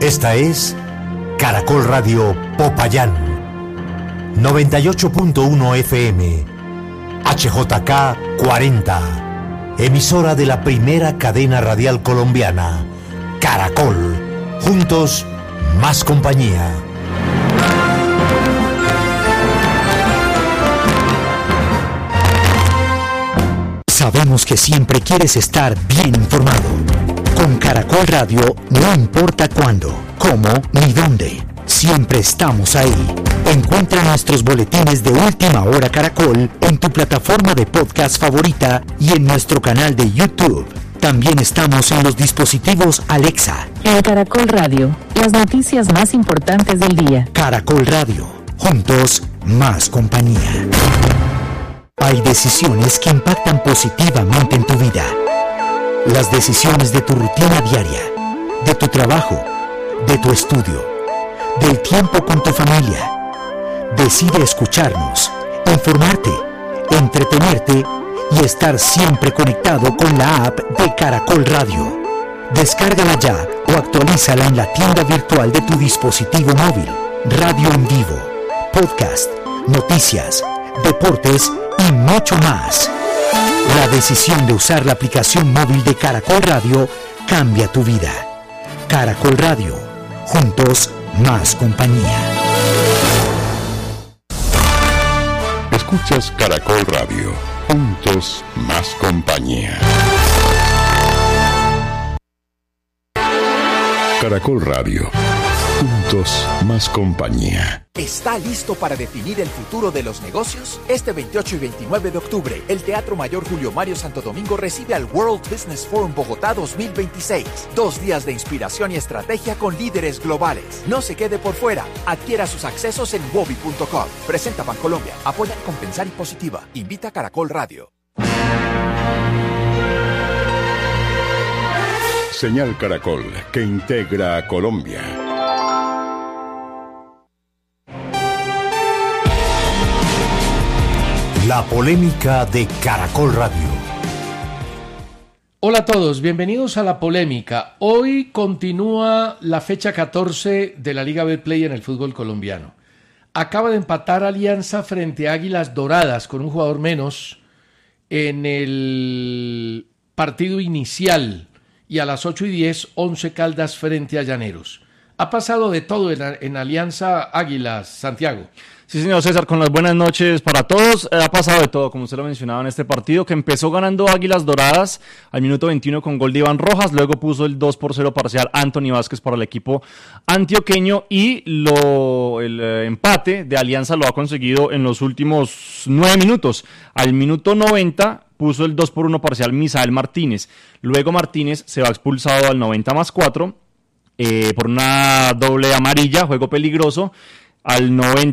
Esta es Caracol Radio Popayán, 98.1 FM, HJK 40, emisora de la primera cadena radial colombiana, Caracol, juntos, más compañía. Sabemos que siempre quieres estar bien informado. Con Caracol Radio no importa cuándo, cómo ni dónde. Siempre estamos ahí. Encuentra nuestros boletines de Última Hora Caracol en tu plataforma de podcast favorita y en nuestro canal de YouTube. También estamos en los dispositivos Alexa. En Caracol Radio, las noticias más importantes del día. Caracol Radio, juntos, más compañía. Hay decisiones que impactan positivamente en tu vida. Las decisiones de tu rutina diaria, de tu trabajo, de tu estudio, del tiempo con tu familia. Decide escucharnos, informarte, entretenerte y estar siempre conectado con la app de Caracol Radio. Descárgala ya o actualízala en la tienda virtual de tu dispositivo móvil. Radio en vivo, podcast, noticias, deportes y mucho más. La decisión de usar la aplicación móvil de Caracol Radio cambia tu vida. Caracol Radio, juntos, más compañía. Escuchas Caracol Radio, juntos, más compañía. Caracol Radio, juntos, más compañía. ¿Está listo para definir el futuro de los negocios? Este 28 y 29 de octubre, el Teatro Mayor Julio Mario Santo Domingo recibe al World Business Forum Bogotá 2026. 2 días de inspiración y estrategia con líderes globales. No se quede por fuera. Adquiera sus accesos en wobi.com. Presenta Bancolombia. Apoya Compensar y Positiva. Invita a Caracol Radio. Señal Caracol, que integra a Colombia. La polémica de Caracol Radio. Hola a todos, bienvenidos a La Polémica. Hoy continúa la fecha 14 de la Liga Betplay en el fútbol colombiano. Acaba de empatar Alianza frente a Águilas Doradas con un jugador menos en el partido inicial. Y a las 8:10, 11 Caldas frente a Llaneros. Ha pasado de todo en Alianza Águilas, Santiago. Sí, señor César, con las buenas noches para todos. Ha pasado de todo, como usted lo mencionaba en este partido, que empezó ganando Águilas Doradas al minuto 21 con gol de Iván Rojas, luego puso el 2-0 parcial Anthony Vázquez para el equipo antioqueño y el empate de Alianza lo ha conseguido en los últimos 9 minutos. Al minuto 90 puso el 2-1 parcial Misael Martínez, luego Martínez se va expulsado al 90+4 por una doble amarilla, juego peligroso. Al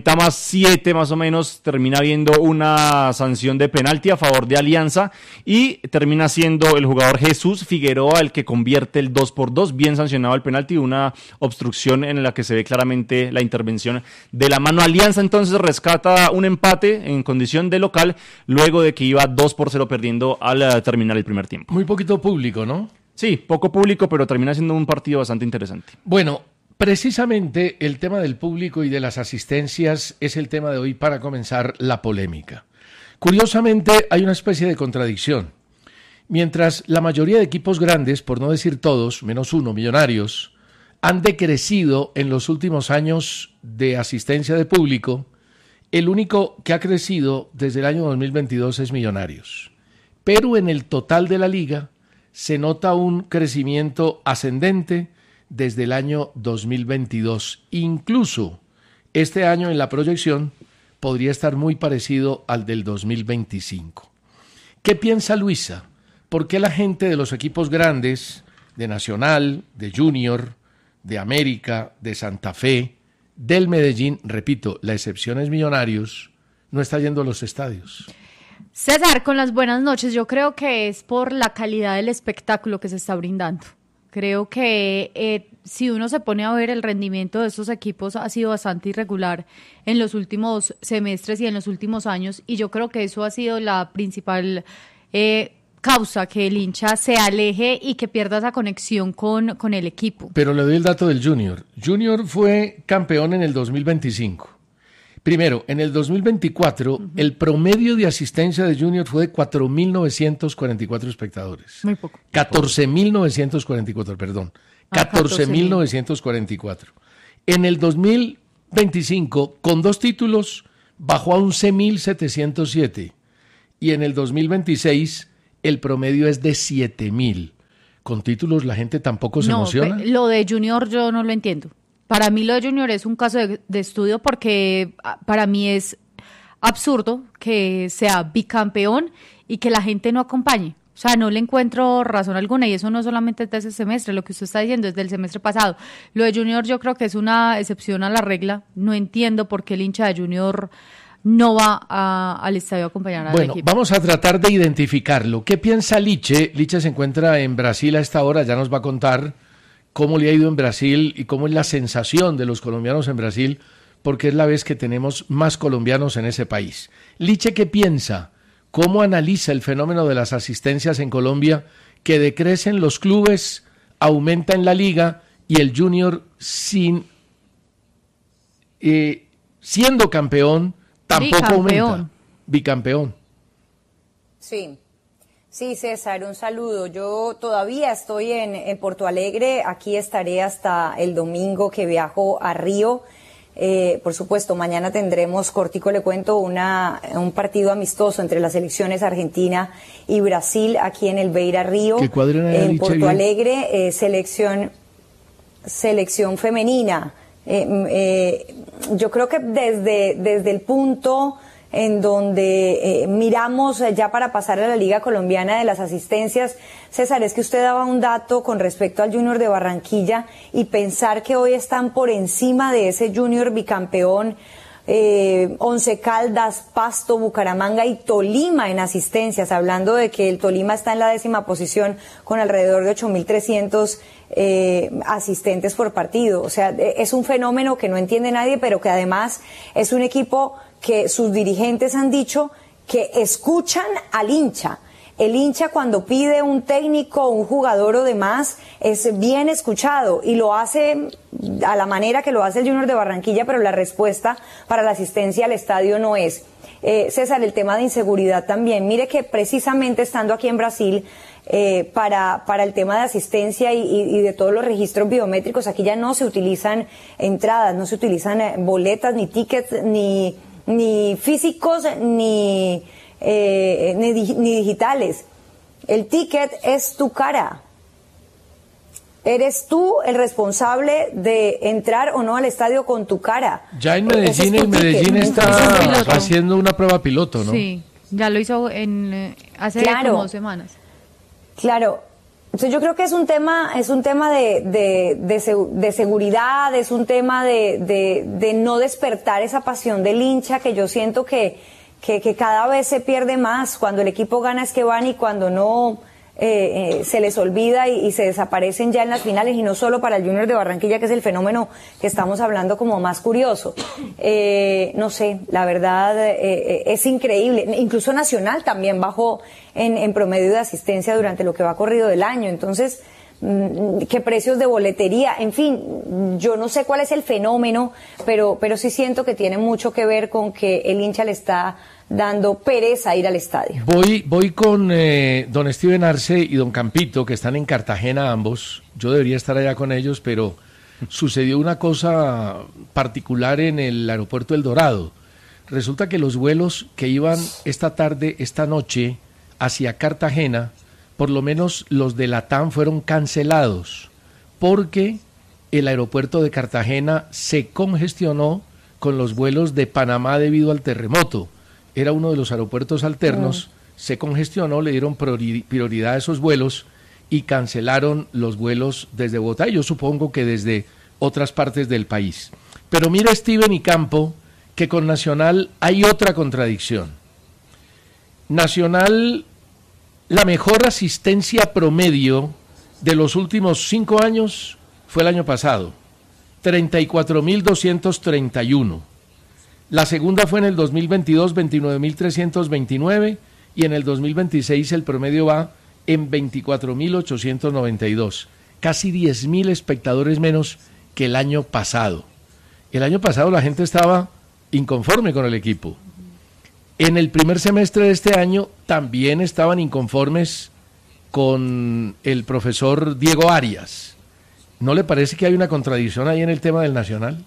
90+7 más o menos termina habiendo una sanción de penalti a favor de Alianza y termina siendo el jugador Jesús Figueroa el que convierte el 2-2, bien sancionado el penalti, una obstrucción en la que se ve claramente la intervención de la mano. Alianza entonces rescata un empate en condición de local luego de que iba 2-0 perdiendo al terminar el primer tiempo. Muy poquito público, ¿no? Sí, poco público, pero termina siendo un partido bastante interesante. Bueno, precisamente el tema del público y de las asistencias es el tema de hoy para comenzar la polémica. Curiosamente, hay una especie de contradicción. Mientras la mayoría de equipos grandes, por no decir todos, menos uno, Millonarios, han decrecido en los últimos años de asistencia de público, el único que ha crecido desde el año 2022 es Millonarios. Pero en el total de la liga se nota un crecimiento ascendente desde el año 2022. Incluso este año en la proyección podría estar muy parecido al del 2025. ¿Qué piensa Luisa? ¿Por qué la gente de los equipos grandes, de Nacional, de Junior, de América, de Santa Fe, del Medellín, repito, la excepción es Millonarios, no está yendo a los estadios? César, con las buenas noches, yo creo que es por la calidad del espectáculo que se está brindando. Creo que si uno se pone a ver el rendimiento de estos equipos ha sido bastante irregular en los últimos semestres y en los últimos años, y yo creo que eso ha sido la principal causa que el hincha se aleje y que pierda esa conexión con el equipo. Pero le doy el dato del Junior. Junior fue campeón en el 2025. Primero, en el 2024, el promedio de asistencia de Junior fue de 4.944 espectadores. Muy poco. 14.944, perdón. 14.944. En el 2025, con 2 títulos, bajó a 11.707. Y en el 2026, el promedio es de 7.000. Con títulos la gente tampoco se emociona. Lo de Junior yo no lo entiendo. Para mí lo de Junior es un caso de estudio porque para mí es absurdo que sea bicampeón y que la gente no acompañe. O sea, no le encuentro razón alguna y eso no solamente es de ese semestre, lo que usted está diciendo es del semestre pasado. Lo de Junior yo creo que es una excepción a la regla. No entiendo por qué el hincha de Junior no va al estadio a acompañar al equipo. Bueno, vamos a tratar de identificarlo. ¿Qué piensa Liche? Liche se encuentra en Brasil a esta hora, ya nos va a contar cómo le ha ido en Brasil y cómo es la sensación de los colombianos en Brasil, porque es la vez que tenemos más colombianos en ese país. Liche, ¿qué piensa? ¿Cómo analiza el fenómeno de las asistencias en Colombia, que decrecen los clubes, aumenta en la liga y el Junior siendo campeón tampoco aumenta? Bicampeón. Sí, César, un saludo. Yo todavía estoy en Porto Alegre, aquí estaré hasta el domingo que viajo a Río. Por supuesto, mañana tendremos, cortico le cuento, un partido amistoso entre las selecciones Argentina y Brasil aquí en el Beira Río, en Porto Alegre, selección femenina. Yo creo que desde el punto en donde miramos ya para pasar a la Liga Colombiana de las asistencias, César, es que usted daba un dato con respecto al Junior de Barranquilla y pensar que hoy están por encima de ese Junior bicampeón, Once Caldas, Pasto, Bucaramanga y Tolima en asistencias, hablando de que el Tolima está en la 10ª posición con alrededor de 8.300 asistentes por partido. O sea, es un fenómeno que no entiende nadie, pero que además es un equipo que sus dirigentes han dicho que escuchan al hincha. El hincha cuando pide un técnico, un jugador o demás, es bien escuchado y lo hace a la manera que lo hace el Junior de Barranquilla, pero la respuesta para la asistencia al estadio no es. César, el tema de inseguridad también. Mire que precisamente estando aquí en Brasil, para el tema de asistencia y de todos los registros biométricos, aquí ya no se utilizan entradas, no se utilizan boletas, ni tickets, ni físicos, ni digitales. El ticket es tu cara. Eres tú el responsable de entrar o no al estadio con tu cara. Ya en Medellín, está haciendo una prueba piloto, ¿no? Sí, ya lo hizo hace como 2 semanas. Claro. Entonces yo creo que es un tema de seguridad, es un tema de no despertar esa pasión del hincha que yo siento que cada vez se pierde más. Cuando el equipo gana es que van y cuando no se les olvida y se desaparecen ya en las finales, y no solo para el Junior de Barranquilla, que es el fenómeno que estamos hablando como más curioso. No sé, la verdad es increíble. Incluso Nacional también bajó en promedio de asistencia durante lo que va corrido del año. Entonces, qué precios de boletería, en fin, yo no sé cuál es el fenómeno, pero sí siento que tiene mucho que ver con que el hincha le está dando pereza ir al estadio. Voy con don Steven Arce y don Campito, que están en Cartagena ambos. Yo debería estar allá con ellos, pero sucedió una cosa particular en el aeropuerto El Dorado. Resulta que los vuelos que iban esta noche hacia Cartagena, por lo menos los de LATAM, fueron cancelados porque el aeropuerto de Cartagena se congestionó con los vuelos de Panamá debido al terremoto. Era uno de los aeropuertos alternos, se congestionó, le dieron prioridad a esos vuelos y cancelaron los vuelos desde Bogotá, y yo supongo que desde otras partes del país. Pero mira, Steven y Campo, que con Nacional hay otra contradicción. Nacional, la mejor asistencia promedio de los últimos 5 años fue el año pasado, 34.231. La segunda fue en el 2022, 29.329, y en el 2026 el promedio va en 24.892, casi 10.000 espectadores menos que el año pasado. El año pasado la gente estaba inconforme con el equipo. En el primer semestre de este año también estaban inconformes con el profesor Diego Arias. ¿No le parece que hay una contradicción ahí en el tema del Nacional?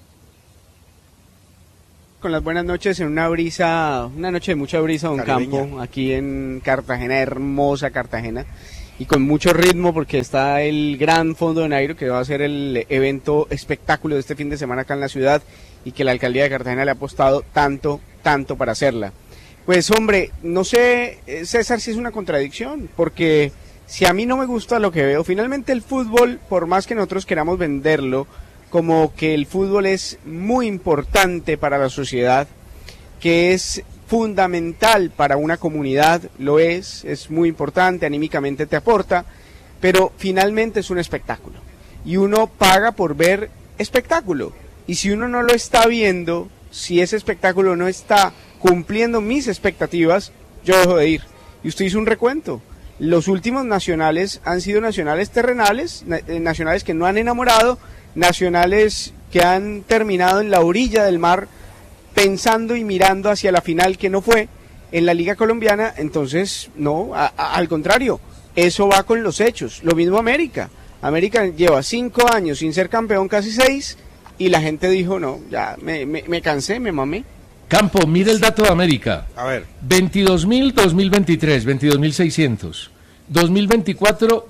Con las buenas noches en una noche de mucha brisa, don Campo, aquí en Cartagena, hermosa Cartagena, y con mucho ritmo porque está el Gran Fondo de Nairo, que va a ser el evento espectáculo de este fin de semana acá en la ciudad, y que la alcaldía de Cartagena le ha apostado tanto para hacerla. Pues hombre, no sé, César, si es una contradicción, porque si a mí no me gusta lo que veo, finalmente el fútbol, por más que nosotros queramos venderlo, como que el fútbol es muy importante para la sociedad, que es fundamental para una comunidad, lo es muy importante, anímicamente te aporta, pero finalmente es un espectáculo, y uno paga por ver espectáculo, y si uno no lo está viendo, si ese espectáculo no está cumpliendo mis expectativas, yo dejo de ir. Y usted hizo un recuento. Los últimos nacionales han sido nacionales terrenales, nacionales que no han enamorado, nacionales que han terminado en la orilla del mar, pensando y mirando hacia la final que no fue en la Liga Colombiana. Entonces, no, al contrario, eso va con los hechos. Lo mismo América. América lleva 5 años sin ser campeón, casi 6, y la gente dijo, no, ya me cansé, me mamé. Campo, mire el dato de América. A ver. 22.000, 2023, 22.600. 2024,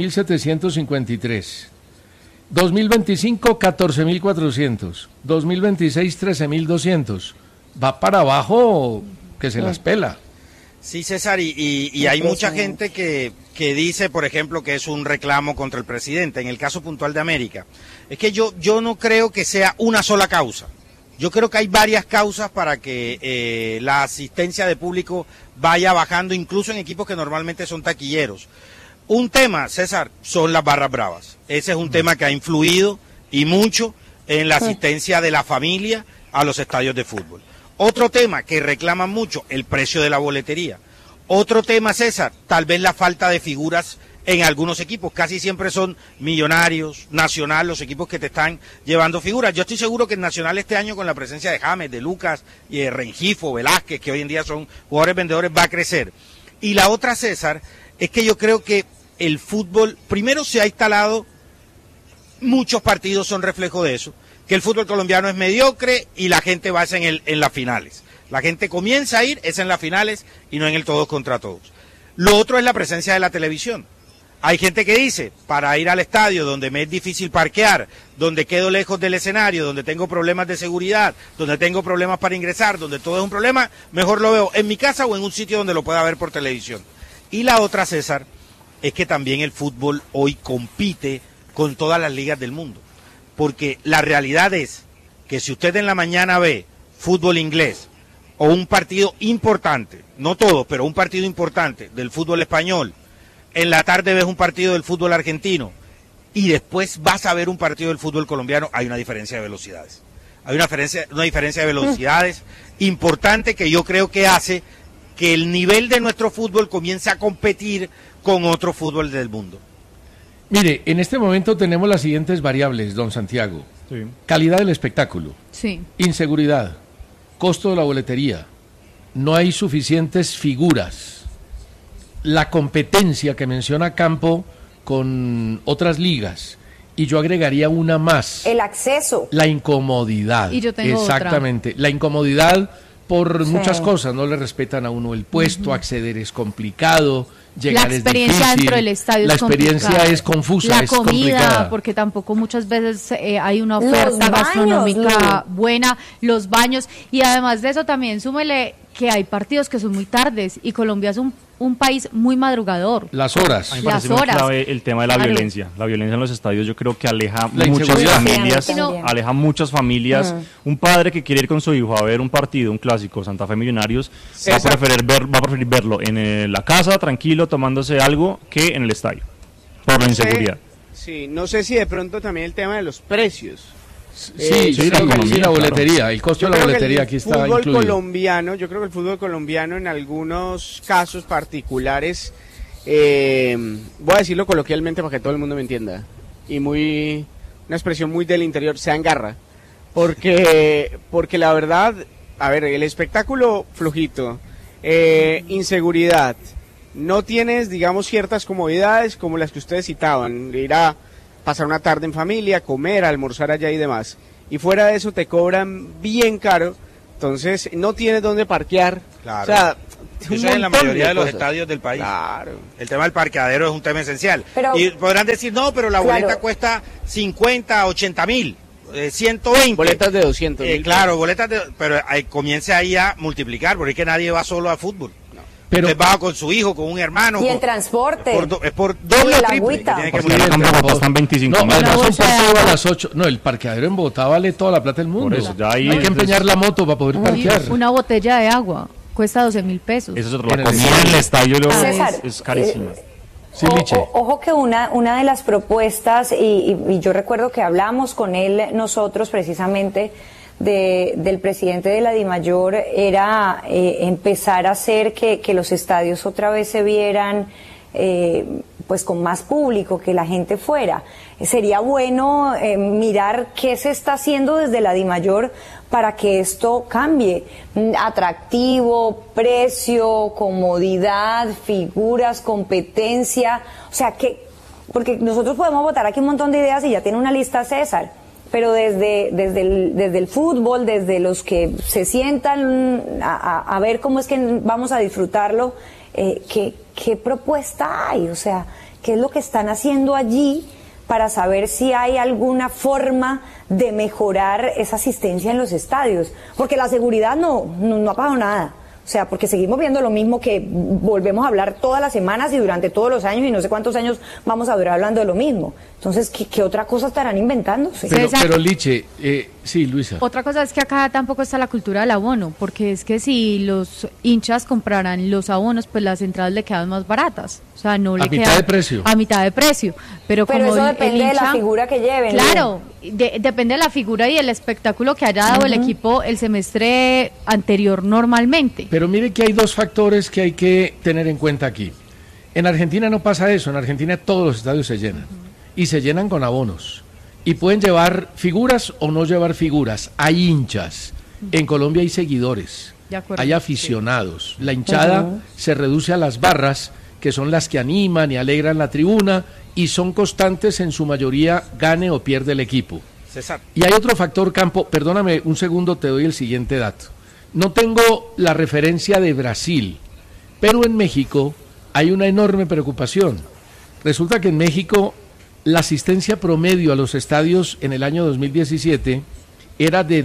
15.753. 2025, 14.400. 2026, 13.200. Va para abajo que se las pela. Sí, César, y hay mucha gente que dice, por ejemplo, que es un reclamo contra el presidente. En el caso puntual de América, es que yo no creo que sea una sola causa. Yo creo que hay varias causas para que la asistencia de público vaya bajando, incluso en equipos que normalmente son taquilleros. Un tema, César, son las barras bravas. Ese es un tema que ha influido y mucho en la asistencia de la familia a los estadios de fútbol. Otro tema que reclaman mucho, el precio de la boletería. Otro tema, César, tal vez la falta de figuras en algunos equipos. Casi siempre son Millonarios, Nacional, los equipos que te están llevando figuras. Yo estoy seguro que el Nacional este año, con la presencia de James, de Lucas, y de Rengifo, Velázquez, que hoy en día son jugadores vendedores, va a crecer. Y la otra, César, es que yo creo que el fútbol, primero se ha instalado, muchos partidos son reflejo de eso, que el fútbol colombiano es mediocre y la gente va en las finales. La gente comienza a ir, es en las finales y no en el todos contra todos. Lo otro es la presencia de la televisión. Hay gente que dice, para ir al estadio donde me es difícil parquear, donde quedo lejos del escenario, donde tengo problemas de seguridad, donde tengo problemas para ingresar, donde todo es un problema, mejor lo veo en mi casa o en un sitio donde lo pueda ver por televisión. Y la otra, César, es que también el fútbol hoy compite con todas las ligas del mundo. Porque la realidad es que si usted en la mañana ve fútbol inglés o un partido importante, no todo, pero un partido importante del fútbol español, en la tarde ves un partido del fútbol argentino y después vas a ver un partido del fútbol colombiano, hay una diferencia de velocidades. Hay una diferencia de velocidades importante que yo creo que hace que el nivel de nuestro fútbol comience a competir con otro fútbol del mundo. Mire, en este momento tenemos las siguientes variables, don Santiago. Sí. Calidad del espectáculo. Sí. Inseguridad. Costo de la boletería. No hay suficientes figuras. La competencia que menciona Campo con otras ligas. Y yo agregaría una más. El acceso. La incomodidad. Y yo tengo exactamente. otra. La incomodidad por muchas cosas. No le respetan a uno el puesto, acceder es complicado. Llegar la experiencia es difícil, dentro del estadio la es experiencia complicada. es confusa, la es comida, complicada. porque tampoco muchas veces hay una Los oferta baños, gastronómica buena, los baños, y además de eso también súmele que hay partidos que son muy tardes y Colombia es un país muy madrugador. Las horas. A mí me parece muy clave el tema de la violencia. La violencia en los estadios yo creo que aleja La muchas inseguridad. familias, Sí, aleja muchas familias. Un padre que quiere ir con su hijo a ver un partido, un clásico, Santa Fe Millonarios, va a preferir verlo en la casa, tranquilo, tomándose algo, que en el estadio, por la inseguridad. Sí, no sé si de pronto también el tema de los precios. La boletería, el costo de la boletería aquí está incluido. Yo creo que el fútbol colombiano en algunos casos particulares, voy a decirlo coloquialmente para que todo el mundo me entienda, y una expresión muy del interior, se engarra, porque la verdad, a ver, el espectáculo flojito, inseguridad, no tienes, digamos, ciertas comodidades como las que ustedes citaban, ir a pasar una tarde en familia, comer, almorzar allá y demás. Y fuera de eso te cobran bien caro, entonces no tienes dónde parquear. Claro. O sea, eso es en la mayoría de los estadios del país. Claro. El tema del parqueadero es un tema esencial. Y podrán decir, no, pero la boleta cuesta 50, 80 mil, 120. Boletas de 200 mil. Claro, pero comience ahí a multiplicar, porque es que nadie va solo a fútbol. Pero usted va con su hijo, con un hermano. Y el transporte. Es por doble o triple. Están 25 mil. Además un partido a las 8. No, el parqueadero en Bogotá vale toda la plata del mundo. Por eso, ya ahí hay que empeñar la moto para poder parquear. Una botella de agua cuesta 12.000 pesos. Eso es otro. La comida en el estadio es carísima. Sí, ojo que una de las propuestas, y yo recuerdo que hablamos con él nosotros precisamente, del presidente de la DIMAYOR, era empezar a hacer que los estadios otra vez se vieran pues con más público, que la gente fuera. Sería bueno mirar qué se está haciendo desde la DIMAYOR para que esto cambie. Atractivo, precio, comodidad, figuras, competencia, o sea, porque nosotros podemos votar aquí un montón de ideas y ya tiene una lista César, pero desde el fútbol, desde los que se sientan a ver cómo es que vamos a disfrutarlo, ¿qué propuesta hay? O sea, ¿qué es lo que están haciendo allí para saber si hay alguna forma de mejorar esa asistencia en los estadios? Porque la seguridad no ha pasado nada. O sea, porque seguimos viendo lo mismo, que volvemos a hablar todas las semanas y durante todos los años, y no sé cuántos años vamos a durar hablando de lo mismo. Entonces, ¿qué otra cosa estarán inventándose? Pero Liche, sí, Luisa. Otra cosa es que acá tampoco está la cultura del abono, porque es que si los hinchas compraran los abonos, pues las entradas le quedan más baratas. O sea, no le quedan... A mitad de precio. A mitad de precio. Pero como eso depende de la figura que lleven. Claro, depende de la figura y el espectáculo que haya dado el equipo el semestre anterior normalmente. Pero mire que hay dos factores que hay que tener en cuenta aquí. En Argentina no pasa eso. En Argentina todos los estadios se llenan. Y se llenan con abonos. Y pueden llevar figuras o no llevar figuras. Hay hinchas. En Colombia hay seguidores. Hay aficionados. La hinchada se reduce a las barras, que son las que animan y alegran la tribuna, y son constantes en su mayoría, gane o pierde el equipo. César. Y hay otro factor, Campo, perdóname un segundo, te doy el siguiente dato. No tengo la referencia de Brasil, pero en México hay una enorme preocupación. Resulta que en México la asistencia promedio a los estadios en el año 2017 era de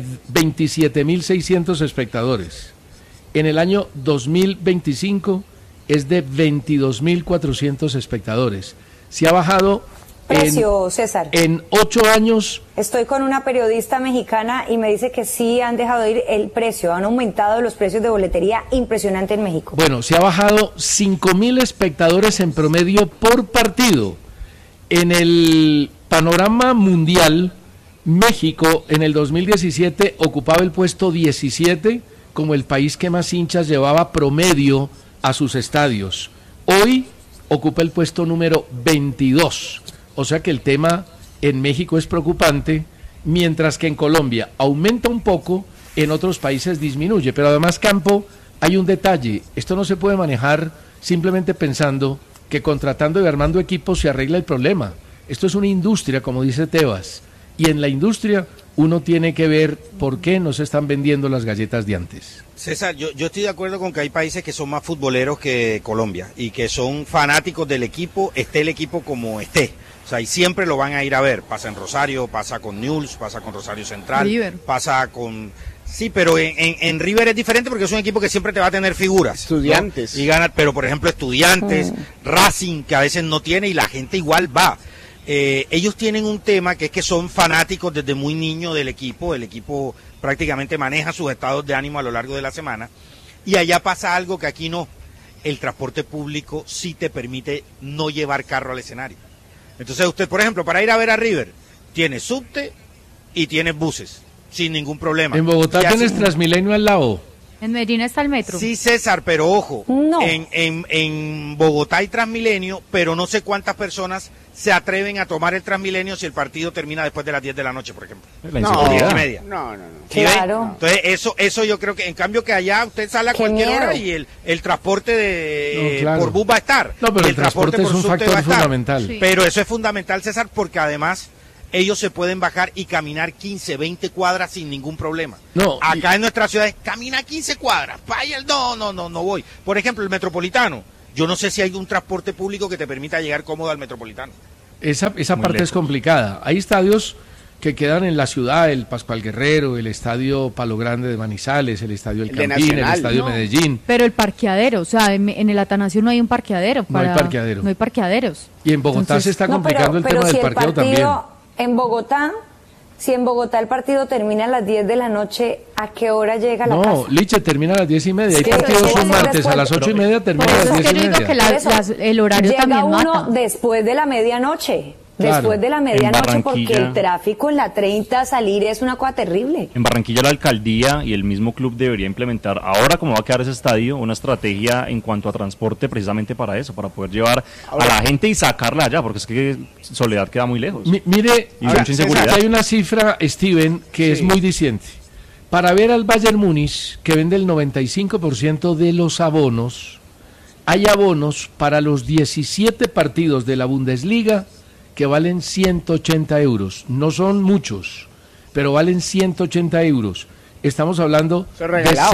27.600 espectadores. En el año 2025 es de 22.400 espectadores. Se ha bajado precio, César. En 8 años. Estoy con una periodista mexicana y me dice que sí han dejado de ir el precio, han aumentado los precios de boletería impresionante en México. Bueno, se ha bajado 5.000 espectadores en promedio por partido. En el panorama mundial, México en el 2017 ocupaba el puesto 17 como el país que más hinchas llevaba promedio a sus estadios. Hoy ocupa el puesto número 22. O sea que el tema en México es preocupante, mientras que en Colombia aumenta un poco, en otros países disminuye. Pero además, Campo, hay un detalle. Esto no se puede manejar simplemente pensando que contratando y armando equipos se arregla el problema. Esto es una industria, como dice Tebas. Y en la industria uno tiene que ver por qué no se están vendiendo las galletas de antes. César, yo estoy de acuerdo con que hay países que son más futboleros que Colombia y que son fanáticos del equipo, esté el equipo como esté. O sea, y siempre lo van a ir a ver. Pasa en Rosario, pasa con Newell's, pasa con Rosario Central, River. Pasa con... Sí, pero en River es diferente porque es un equipo que siempre te va a tener figuras. Estudiantes. ¿No? Y gana, pero por ejemplo Estudiantes, Racing, que a veces no tiene y la gente igual va. Ellos tienen un tema que es que son fanáticos desde muy niño del equipo. El equipo prácticamente maneja sus estados de ánimo a lo largo de la semana. Y allá pasa algo que aquí no. El transporte público sí te permite no llevar carro al escenario. Entonces usted, por ejemplo, para ir a ver a River, tiene subte y tienes buses, sin ningún problema. En Bogotá tienes Transmilenio al lado. En Medellín está el metro. Sí, César, pero ojo, no. en Bogotá hay Transmilenio, pero no sé cuántas personas se atreven a tomar el Transmilenio si el partido termina después de las 10 de la noche, por ejemplo. La inseguridad. No. ¿Sí Claro. Entonces, eso yo creo que, en cambio que allá usted sale a cualquier hora y el transporte claro. por bus va a estar. No, pero y el transporte es un subte factor va a estar. fundamental. Sí. Pero eso es fundamental, César, porque además ellos se pueden bajar y caminar 15, 20 cuadras sin ningún problema. No, Acá en nuestras ciudades, camina 15 cuadras, vaya, no voy. Por ejemplo, el Metropolitano, yo no sé si hay un transporte público que te permita llegar cómodo al Metropolitano. Esa parte lejos. es complicada. Hay estadios que quedan en la ciudad, el Pascual Guerrero, el Estadio Palo Grande de Manizales, el Estadio El El de Campín, el Nacional. Estadio No. Medellín. Pero el parqueadero, o sea, en el Atanasio no hay un parqueadero. No hay parqueadero. No hay parqueaderos. Y en Bogotá Entonces, se está No, complicando el tema del si parqueo también. en Bogotá, si en Bogotá el partido termina a las 10 de la noche, ¿a qué hora llega a la No, casa? Liche termina a las 10:30. Hay Sí, partidos eso un es martes a las después. 8:30, termina Por a eso las es que yo digo 10:30. que Por eso, el horario llega también uno mata. después de la medianoche. Claro. Después de la medianoche, porque Barranquilla. el tráfico en la 30 salir es una cosa terrible. En Barranquilla la alcaldía y el mismo club debería implementar, ahora como va a quedar ese estadio, una estrategia en cuanto a transporte precisamente para eso, para poder llevar a la gente y sacarla allá, porque es que Soledad queda muy lejos. Mire, Y mucha inseguridad. hay una cifra, Steven, que es muy diciente. Para ver al Bayern Múnich, que vende el 95% de los abonos, hay abonos para los 17 partidos de la Bundesliga que valen 180 euros. No son muchos, pero valen 180 euros. Estamos hablando Eso es de regalado.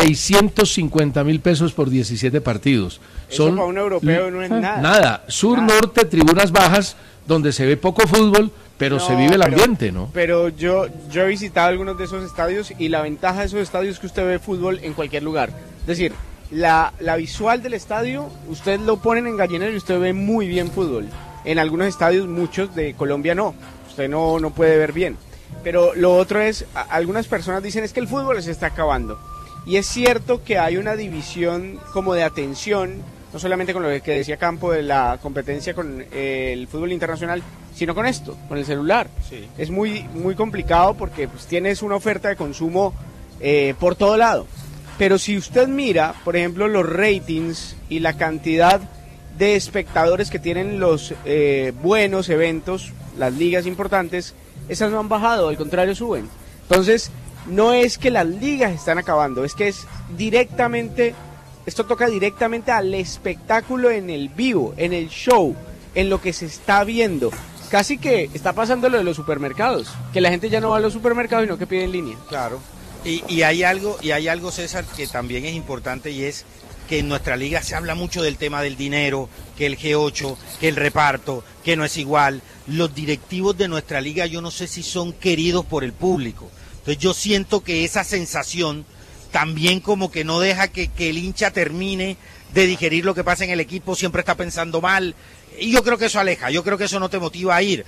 650.000 pesos por 17 partidos. Eso para un europeo no es nada. Nada. Sur, Nada. norte, tribunas bajas, donde se ve poco fútbol, pero se vive el ambiente, ¿no? Pero yo he visitado algunos de esos estadios y la ventaja de esos estadios es que usted ve fútbol en cualquier lugar. Es decir, la visual del estadio, usted lo ponen en gallinero y usted ve muy bien fútbol. En algunos estadios, muchos de Colombia no. Usted no puede ver bien. Pero lo otro es, algunas personas dicen es que el fútbol se está acabando. Y es cierto que hay una división como de atención, no solamente con lo que decía Campo de la competencia con el fútbol internacional, sino con esto, con el celular. Sí. Es muy complicado porque pues, tienes una oferta de consumo por todo lado. Pero si usted mira, por ejemplo, los ratings y la cantidad de espectadores que tienen los buenos eventos, las ligas importantes, esas no han bajado, al contrario suben. Entonces, no es que las ligas están acabando, es que es directamente, esto toca directamente al espectáculo en el vivo, en el show, en lo que se está viendo. Casi que está pasando lo de los supermercados, que la gente ya no va a los supermercados, sino que pide en línea. Claro. Y hay algo, César, que también es importante, y es que en nuestra liga se habla mucho del tema del dinero, que el G8, que el reparto, que no es igual. Los directivos de nuestra liga yo no sé si son queridos por el público. Entonces yo siento que esa sensación también como que no deja que el hincha termine de digerir lo que pasa en el equipo, siempre está pensando mal. Y yo creo que eso aleja, yo creo que eso no te motiva a ir.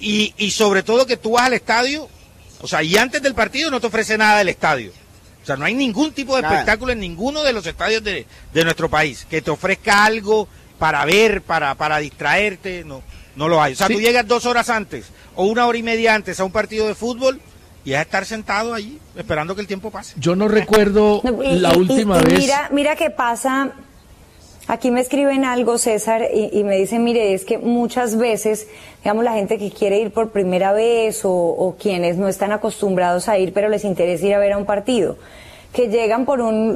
Y sobre todo que tú vas al estadio, o sea, y antes del partido no te ofrece nada del estadio. O sea, no hay ningún tipo de Nada. espectáculo en ninguno de los estadios de nuestro país que te ofrezca algo para ver, para distraerte, no lo hay. O sea, Sí. tú llegas 2 horas antes o 1 hora y media antes a un partido de fútbol y vas a estar sentado allí esperando que el tiempo pase. Yo no recuerdo No, la última vez. Mira qué pasa. Aquí me escriben algo, César, y me dicen, mire, es que muchas veces, digamos, la gente que quiere ir por primera vez o quienes no están acostumbrados a ir, pero les interesa ir a ver a un partido, que llegan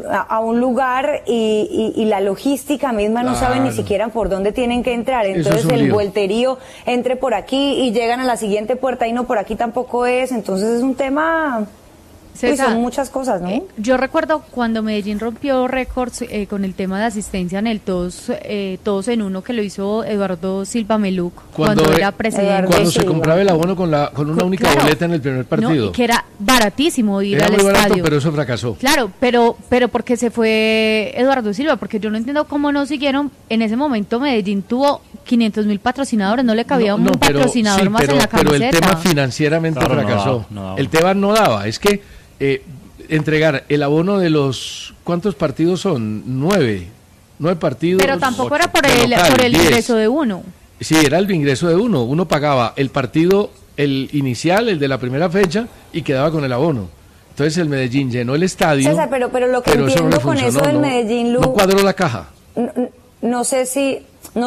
a un lugar y la logística misma no saben ni Claro. siquiera por dónde tienen que entrar. Eso Entonces es un el lío. vuelterío entre por aquí y llegan a la siguiente puerta y no, por aquí tampoco es. Entonces es un tema... Uy, César, son muchas cosas, ¿no? Yo recuerdo cuando Medellín rompió récords con el tema de asistencia en el todos en uno que lo hizo Eduardo Silva Meluc cuando era presidente. Cuando se Silva. compraba el abono con una única Claro. boleta en el primer No, partido. y que era baratísimo ir Era al muy barato, estadio. pero eso fracasó. Claro, pero porque se fue Eduardo Silva, porque yo no entiendo cómo no siguieron. En ese momento Medellín tuvo 500.000 patrocinadores, no le cabía un patrocinador sí, más en la pero camiseta. el tema financieramente Claro, no fracasó. daba, no daba. El tema no daba. Es que entregar el abono de los... ¿Cuántos partidos son? 9 partidos. Pero tampoco era por de el local, 10. ingreso de uno. Sí, era el ingreso de uno. Uno pagaba el partido el inicial, el de la primera fecha, y quedaba con el abono. Entonces el Medellín llenó el estadio. César, pero lo que entiendo con eso del Medellín, Lu, no cuadró la caja. No sé si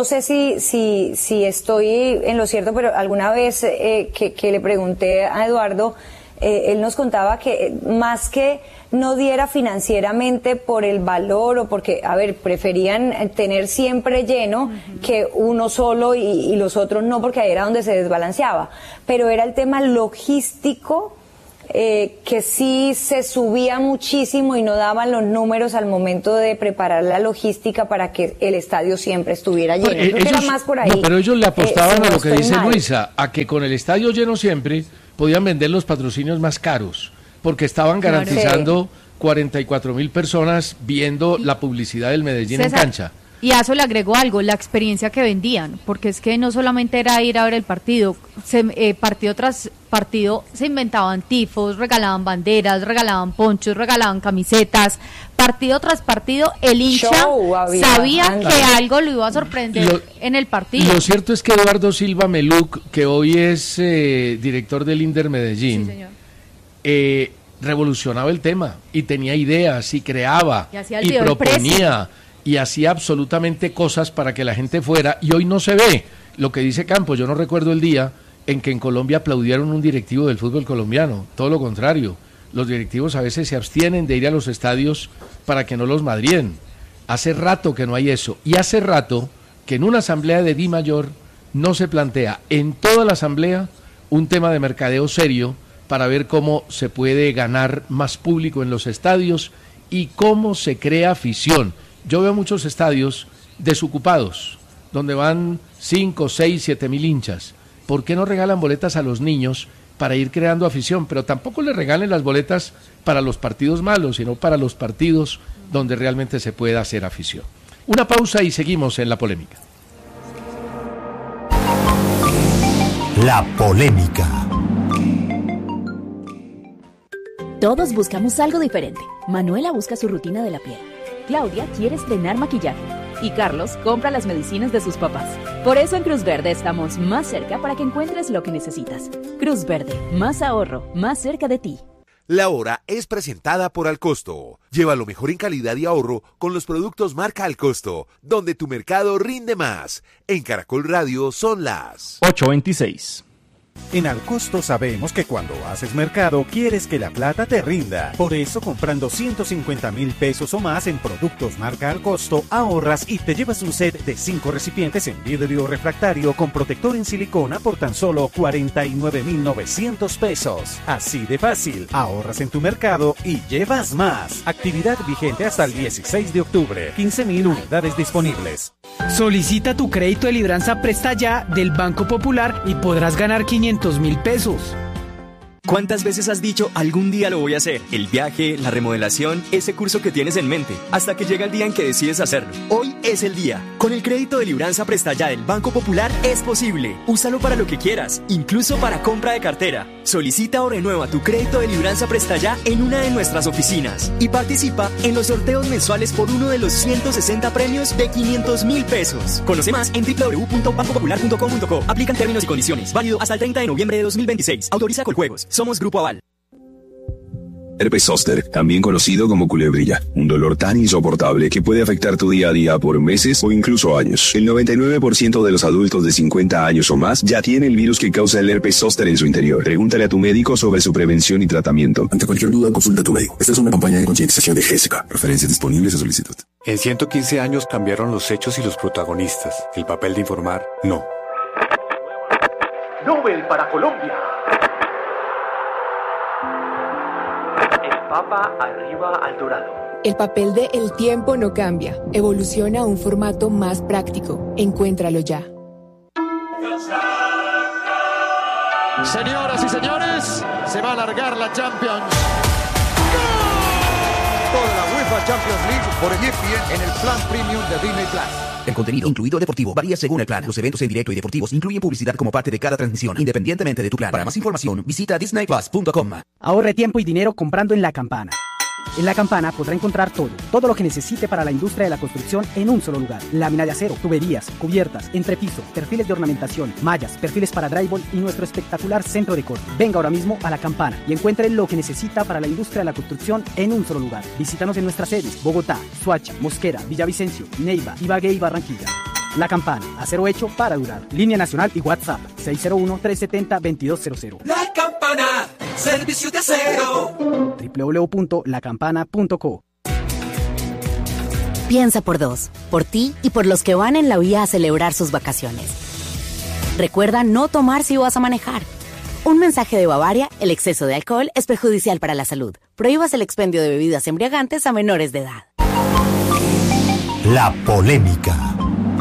estoy en lo cierto, pero alguna vez que le pregunté a Eduardo, él nos contaba que más que no diera financieramente por el valor o porque, preferían tener siempre lleno que uno solo y los otros no, porque ahí era donde se desbalanceaba. Pero era el tema logístico, que sí se subía muchísimo y no daban los números al momento de preparar la logística para que el estadio siempre estuviera lleno. Creo que era más por ahí. No, pero ellos le apostaban a lo que dice Luisa, a que con el estadio lleno siempre podían vender los patrocinios más caros, porque estaban garantizando 44.000 personas viendo la publicidad del Medellín, César, en cancha. Y a eso le agregó algo, la experiencia que vendían, porque es que no solamente era ir a ver el partido, partido tras partido se inventaban tifos, regalaban banderas, regalaban ponchos, regalaban camisetas, partido tras partido el hincha sabía que algo lo iba a sorprender en el partido. Lo cierto es que Eduardo Silva Meluc, que hoy es director del Inder Medellín, sí, señor, revolucionaba el tema y tenía ideas y creaba y proponía y hacía absolutamente cosas para que la gente fuera, y hoy no se ve lo que dice Campos. Yo no recuerdo el día en que en Colombia aplaudieron un directivo del fútbol colombiano, todo lo contrario, los directivos a veces se abstienen de ir a los estadios para que no los madrien. Hace rato que no hay eso, y hace rato que en una asamblea de DIMAYOR no se plantea en toda la asamblea un tema de mercadeo serio para ver cómo se puede ganar más público en los estadios y cómo se crea afición. Yo veo muchos estadios desocupados, donde van 5, 6, 7 mil hinchas. ¿Por qué no regalan boletas a los niños para ir creando afición? Pero tampoco les regalen las boletas para los partidos malos, sino para los partidos donde realmente se pueda hacer afición. Una pausa y seguimos en La Polémica. La Polémica. Todos buscamos algo diferente. Manuela busca su rutina de la piel. Claudia quiere estrenar maquillaje. Y Carlos compra las medicinas de sus papás. Por eso en Cruz Verde estamos más cerca para que encuentres lo que necesitas. Cruz Verde, más ahorro, más cerca de ti. La Hora es presentada por Alcosto. Lleva lo mejor en calidad y ahorro con los productos marca Alcosto, donde tu mercado rinde más. En Caracol Radio son las 8:26. En Alcosto sabemos que cuando haces mercado quieres que la plata te rinda. Por eso, comprando 150.000 pesos o más en productos marca Alcosto, ahorras y te llevas un set de 5 recipientes en vidrio refractario con protector en silicona por tan solo 49.900 pesos. Así de fácil, ahorras en tu mercado y llevas más. Actividad vigente hasta el 16 de octubre. 15.000 unidades disponibles. Solicita tu crédito de Libranza Presta Ya del Banco Popular y podrás ganar 500.000 pesos. ¿Cuántas veces has dicho algún día lo voy a hacer? El viaje, la remodelación, ese curso que tienes en mente, hasta que llega el día en que decides hacerlo. Hoy es el día. Con el crédito de Libranza Presta Ya del Banco Popular es posible. Úsalo para lo que quieras, incluso para compra de cartera. Solicita o renueva tu crédito de Libranza Presta Ya en una de nuestras oficinas y participa en los sorteos mensuales por uno de los 160 premios de 500.000 pesos. Conoce más en www.bancopopular.com.co. Aplican términos y condiciones. Válido hasta el 30 de noviembre de 2026. Autoriza Coljuegos. Somos Grupo Aval. Herpes zóster, también conocido como culebrilla, un dolor tan insoportable que puede afectar tu día a día por meses o incluso años. El 99% de los adultos de 50 años o más ya tiene el virus que causa el herpes zóster en su interior. Pregúntale a tu médico sobre su prevención y tratamiento. Ante cualquier duda, consulta a tu médico. Esta es una campaña de concientización de GESICA. Referencias disponibles a solicitud. En 115 años cambiaron los hechos y los protagonistas. El papel de informar, no. Nobel para Colombia. Papa arriba al dorado. El papel de El tiempo no cambia. Evoluciona a un formato más práctico. Encuéntralo ya. Señoras y señores, se va a alargar la Champions. Toda la UEFA Champions League por ESPN en el plan premium de Disney Plus. El contenido, incluido deportivo, varía según el plan. Los eventos en directo y deportivos incluyen publicidad como parte de cada transmisión, independientemente de tu plan. Para más información, visita disneyplus.com. Ahorre tiempo y dinero comprando en La Campana. En La Campana podrá encontrar todo lo que necesite para la industria de la construcción en un solo lugar. Lámina de acero, tuberías, cubiertas, entrepiso, perfiles de ornamentación, mallas, perfiles para drywall y nuestro espectacular centro de corte. Venga ahora mismo a La Campana y encuentre lo que necesita para la industria de la construcción en un solo lugar. Visítanos en nuestras sedes: Bogotá, Soacha, Mosquera, Villavicencio, Neiva, Ibagué y Barranquilla. La Campana, acero hecho para durar. Línea nacional y WhatsApp 601-370-2200. La Campana, servicio de acero. www.lacampana.co. Piensa por dos, por ti y por los que van en la vía a celebrar sus vacaciones. Recuerda no tomar si vas a manejar. Un mensaje de Bavaria: el exceso de alcohol es perjudicial para la salud. Prohíbas el expendio de bebidas embriagantes a menores de edad. La polémica.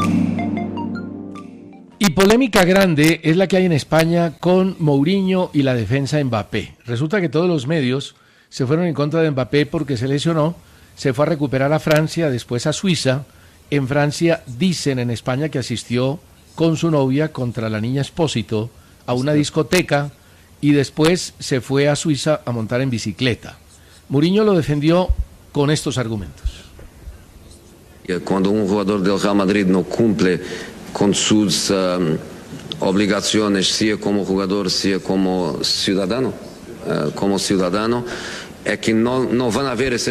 Y polémica grande es la que hay en España con Mourinho y la defensa de Mbappé. Resulta que todos los medios se fueron en contra de Mbappé porque se lesionó, se fue a recuperar a Francia, después a Suiza. En Francia dicen en España que asistió con su novia contra la niña Espósito a una discoteca y después se fue a Suiza a montar en bicicleta. Mourinho lo defendió con estos argumentos. Cuando un jugador del Real Madrid no cumple con sus obligaciones, sea como jugador, sea como ciudadano, es que no van a ver ese